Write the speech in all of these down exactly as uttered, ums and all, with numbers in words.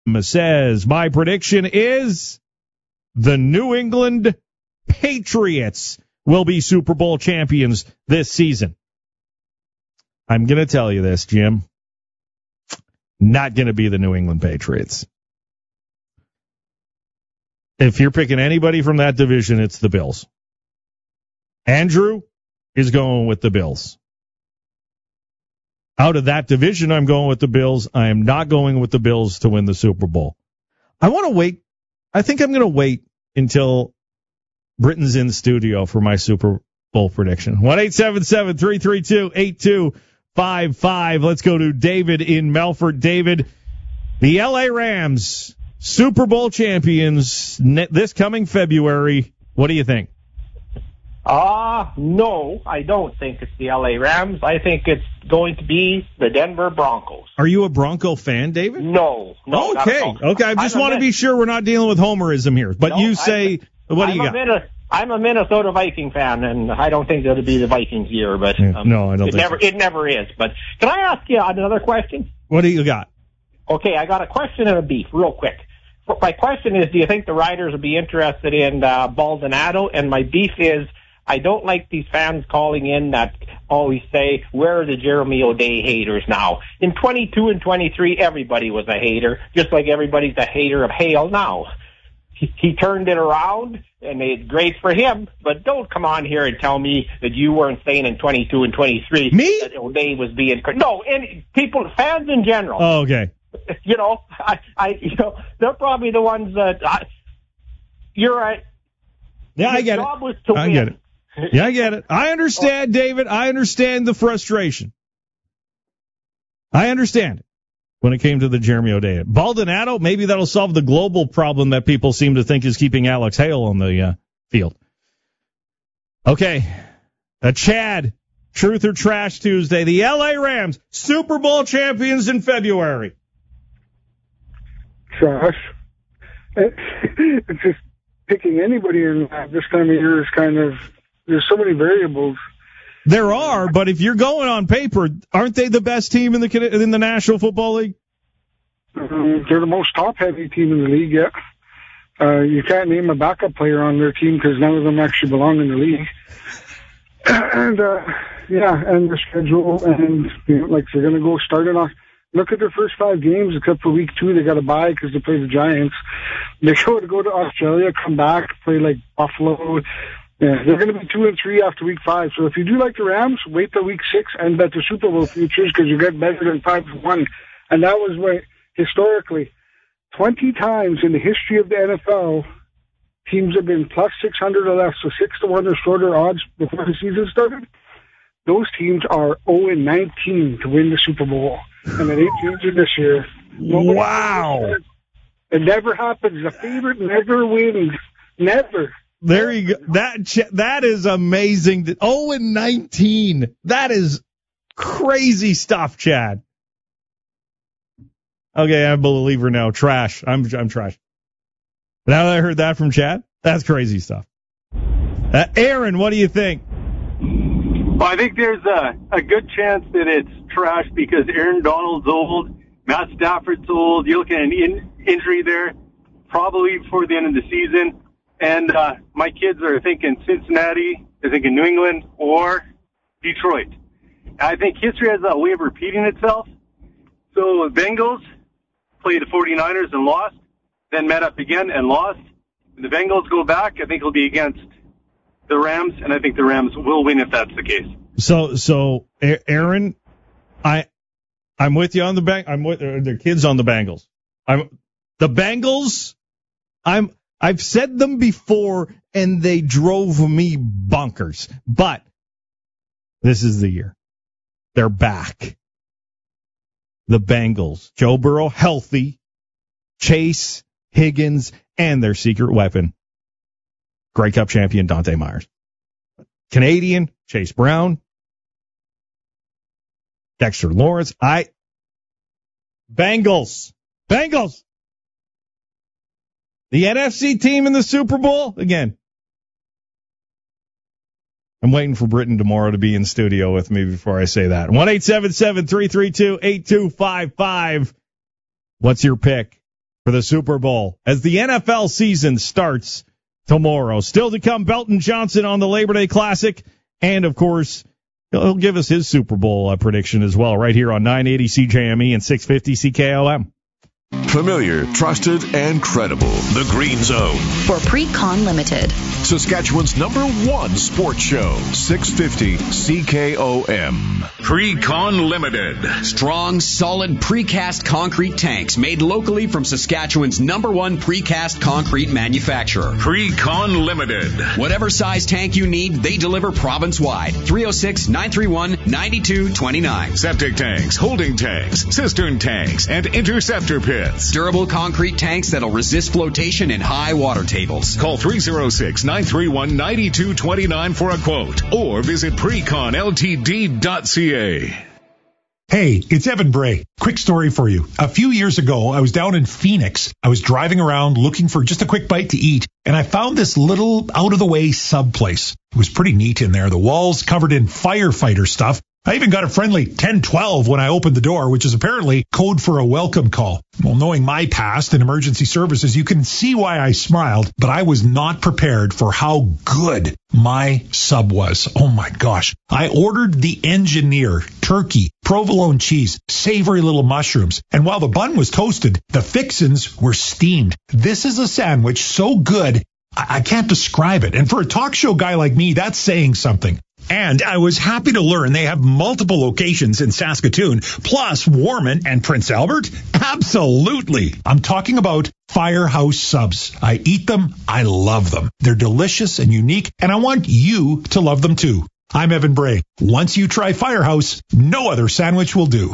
says, my prediction is the New England Patriots will be Super Bowl champions this season. I'm going to tell you this, Jim. Not going to be the New England Patriots. If you're picking anybody from that division, it's the Bills. Andrew is going with the Bills. Out of that division, I'm going with the Bills. I am not going with the Bills to win the Super Bowl. I want to wait. I think I'm going to wait until Britain's in the studio for my Super Bowl prediction. one eight seven seven, three three two, eight two five five. Let's go to David in Melfort. David, the L A Rams, Super Bowl champions this coming February. What do you think? Ah, uh, no, I don't think it's the L A Rams. I think it's going to be the Denver Broncos. Are you a Bronco fan, David? No. no okay, okay. I just want to be sure we're not dealing with homerism here. But no, you say, I'm, what do you I'm got? A Min- I'm a Minnesota Viking fan, and I don't think it'll be the Vikings year. But um, no, I don't it think never, so. It never is. But can I ask you another question? What do you got? Okay, I got a question and a beef, real quick. My question is, do you think the Riders would be interested in uh, Baldonado? And my beef is, I don't like these fans calling in that always say, where are the Jeremy O'Day haters now? In twenty-two and twenty-three, everybody was a hater, just like everybody's a hater of Hale now. He, he turned it around, and it's great for him, but don't come on here and tell me that you weren't saying in twenty-two and twenty-three me? that O'Day was being... No, and people, fans in general. Oh, okay. You know, I, I, you know, they're probably the ones that... I, you're right. Yeah, I get it. I get it. Yeah, I get it. I understand, David. I understand the frustration. I understand it when it came to the Jeremy O'Day. Baldonado, maybe that'll solve the global problem that people seem to think is keeping Alex Hale on the uh, field. Okay. Uh, Chad, Truth or Trash Tuesday. The L A Rams, Super Bowl champions in February. Trash. It, it's just picking anybody in this time of year is kind of... There's so many variables. There are, but if you're going on paper, aren't they the best team in the in the National Football League? Um, they're the most top-heavy team in the league, yeah. Uh, you can't name a backup player on their team because none of them actually belong in the league. And, uh, yeah, and the schedule, and, you know, like, they're going to go starting off. Look at their first five games, except for week two, they got to bye because they play the Giants. They go to go to Australia, come back, play, like, Buffalo. Yeah, they're going to be two and three after week five. So if you do like the Rams, wait till week six and bet the Super Bowl futures because you get better than five to one. And that was what, historically, twenty times in the history of the N F L, teams have been plus six hundred or less, so six to one or shorter odds before the season started. Those teams are oh and nineteen to win the Super Bowl. And it ain't changing this year. Nobody wow. It never happens. The favorite never wins. Never. There you go. That that is amazing. oh and nineteen. That is crazy stuff, Chad. Okay, I'm a believer now. Trash. I'm I'm trash. Now that I heard that from Chad, that's crazy stuff. Uh, Aaron, what do you think? Well, I think there's a, a good chance that it's trash because Aaron Donald's old, Matt Stafford's old. You're looking at an in, injury there, probably before the end of the season. And uh, my kids are thinking Cincinnati, they're thinking New England, or Detroit. I think history has a way of repeating itself. So the Bengals played the forty-niners and lost, then met up again and lost. When the Bengals go back, I think it'll be against the Rams, and I think the Rams will win if that's the case. So, so Aaron, I, I'm with you on the bang. I'm with the kids on the Bengals. I'm the Bengals. I'm. I've said them before, and they drove me bonkers. But this is the year. They're back. The Bengals. Joe Burrow, healthy. Chase, Higgins, and their secret weapon, Grey Cup champion Dante Myers. Canadian, Chase Brown. Dexter Lawrence. I. Bengals. Bengals. The N F C team in the Super Bowl? Again, I'm waiting for Britton tomorrow to be in studio with me before I say that. one eight seven seven, three three two, eight two five five. What's your pick? for the Super Bowl as the N F L season starts tomorrow. Still to come, Belton Johnson on the Labor Day Classic. And, of course, he'll give us his Super Bowl uh, prediction as well right here on nine eighty C J M E and six fifty C K O M. Familiar, trusted, and credible. The Green Zone. For Pre-Con Limited. Saskatchewan's number one sports show. six fifty C K O M. Pre-Con Limited. Strong, solid precast concrete tanks made locally from Saskatchewan's number one precast concrete manufacturer. Pre-Con Limited. Whatever size tank you need, they deliver province-wide. three oh six, nine three one, nine two two nine. Septic tanks, holding tanks, cistern tanks, and interceptor pits. Durable concrete tanks that'll resist flotation in high water tables. Call three oh six, nine three one, nine two two nine for a quote or visit precon l t d dot c a. Hey, it's Evan Bray. Quick story for you. A few years ago, I was down in Phoenix. I was driving around looking for just a quick bite to eat, and I found this little out-of-the-way sub place. It was pretty neat in there. The walls covered in firefighter stuff. I even got a friendly ten twelve when I opened the door, which is apparently code for a welcome call. Well, knowing my past in emergency services, you can see why I smiled, but I was not prepared for how good my sub was. Oh my gosh. I ordered the engineer, turkey, provolone cheese, savory little mushrooms, and while the bun was toasted, the fixins were steamed. This is a sandwich so good, I, I can't describe it. And for a talk show guy like me, that's saying something. And I was happy to learn they have multiple locations in Saskatoon, plus Warman and Prince Albert. Absolutely. I'm talking about Firehouse Subs. I eat them. I love them. They're delicious and unique, and I want you to love them too. I'm Evan Bray. Once you try Firehouse, no other sandwich will do.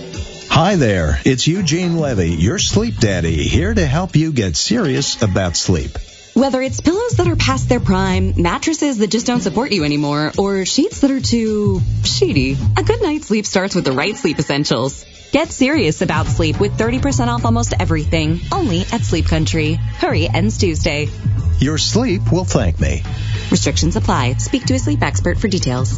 Hi there. It's Eugene Levy, your sleep daddy, here to help you get serious about sleep. Whether it's pillows that are past their prime, mattresses that just don't support you anymore, or sheets that are too sheety, a good night's sleep starts with the right sleep essentials. Get serious about sleep with thirty percent off almost everything, only at Sleep Country. Hurry, ends Tuesday. Your sleep will thank me. Restrictions apply. Speak to a sleep expert for details.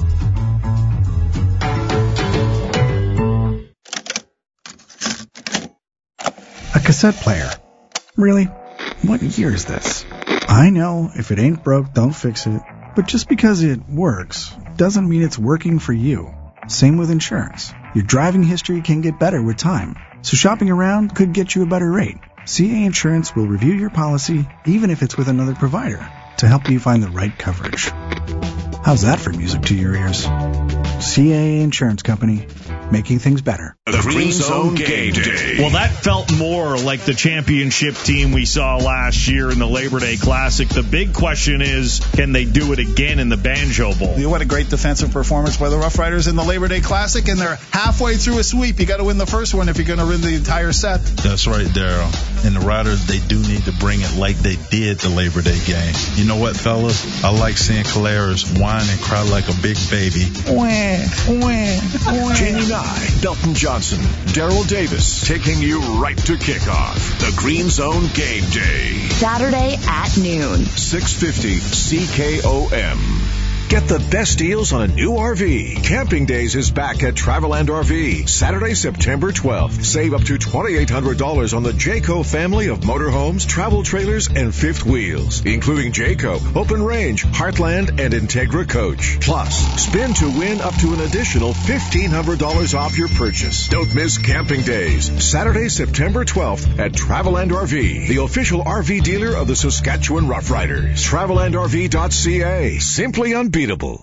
A cassette player. Really? What year is this? I know, if it ain't broke, don't fix it. But just because it works doesn't mean it's working for you. Same with insurance. Your driving history can get better with time. So shopping around could get you a better rate. C A Insurance will review your policy, even if it's with another provider, to help you find the right coverage. How's that for music to your ears? C A A Insurance Company, making things better. The Green Zone Game Day. Well, that felt more like the championship team we saw last year in the Labor Day Classic. The big question is, can they do it again in the Banjo Bowl? What a great defensive performance by the Rough Riders in the Labor Day Classic, and they're halfway through a sweep. You got to win the first one if you're going to win the entire set. That's right, Daryl. And the Riders, they do need to bring it like they did the Labor Day game. You know what, fellas? I like seeing Caleres whine and cry like a big baby. Wah, wah, wah. Jamie Nye, Belton Johnson, Daryl Davis, taking you right to kickoff. The Green Zone Game Day. Saturday at noon. six fifty C K O M. Get the best deals on a new R V. Camping Days is back at Traveland R V. Saturday, September twelfth. Save up to twenty-eight hundred dollars on the Jayco family of motorhomes, travel trailers, and fifth wheels, including Jayco, Open Range, Heartland, and Integra Coach. Plus, spin to win up to an additional fifteen hundred dollars off your purchase. Don't miss Camping Days. Saturday, September twelfth at Traveland R V, the official R V dealer of the Saskatchewan Roughriders. Traveland R V dot C A. Simply unbeatable.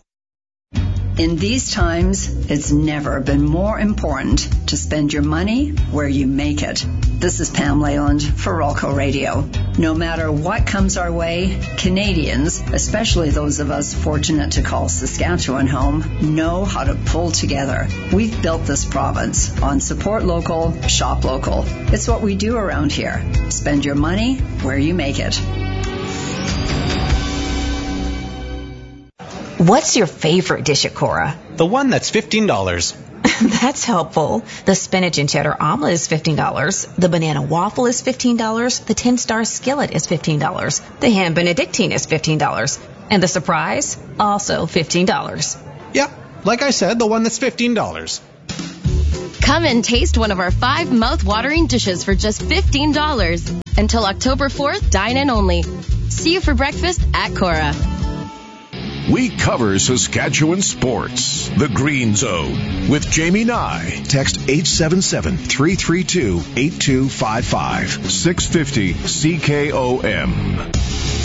In these times, it's never been more important to spend your money where you make it. This is Pam Leyland for Rolco Radio. No matter what comes our way, Canadians, especially those of us fortunate to call Saskatchewan home, know how to pull together. We've built this province on support local, shop local. It's what we do around here. Spend your money where you make it. What's your favorite dish at Cora? The one that's fifteen dollars. That's helpful. The spinach and cheddar omelet is fifteen dollars. The banana waffle is fifteen dollars. The ten-star skillet is fifteen dollars. The ham benedictine is fifteen dollars. And the surprise, also fifteen dollars. Yep, like I said, the one that's fifteen dollars. Come and taste one of our five mouth-watering dishes for just fifteen dollars. Until October fourth, dine in only. See you for breakfast at Cora. We cover Saskatchewan sports. The Green Zone with Jamie Nye. Text eight seven seven, three three two, eight two five five. six fifty C K O M.